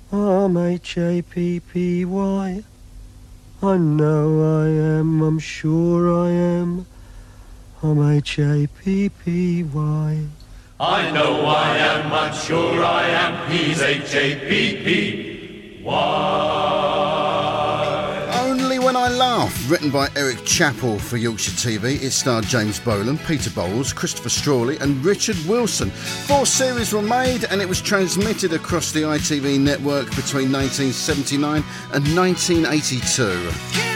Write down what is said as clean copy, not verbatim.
I'm H-A-P-P-Y. I know I am, I'm sure I am. I'm H-A-P-P-Y. I know I am, I'm sure I am. He's H-A-P-P-Y. Only When I Laugh, written by Eric Chappell for Yorkshire TV. It starred James Boland, Peter Bowles, Christopher Strawley and Richard Wilson. 4 series were made and it was transmitted across the ITV network between 1979 and 1982.